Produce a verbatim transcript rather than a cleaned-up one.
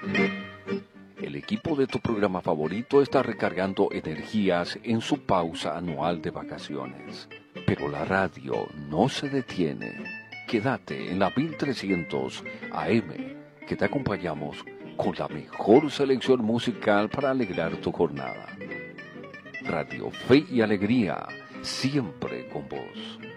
El equipo de tu programa favorito está recargando energías en su pausa anual de vacaciones. Pero la radio no se detiene. Quédate en la mil trescientos A M, que te acompañamos con la mejor selección musical para alegrar tu jornada. Radio Fe y Alegría, siempre con vos.